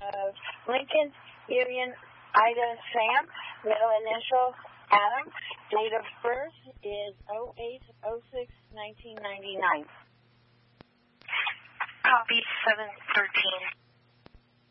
Lincoln Union Ida Sam, middle initial Adam. Date of birth is 08/06/1999. Copy 713.